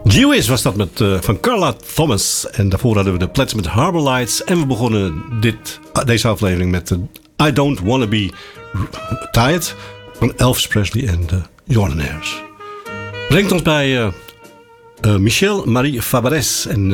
G-Wiz was dat met, van Carla Thomas. En daarvoor hadden we de Plets met Harbor Lights. En we begonnen deze aflevering met I Don't Wanna Be Tired van Elvis Presley en de Jordanaires. Brengt ons bij Michel Marie Fabares en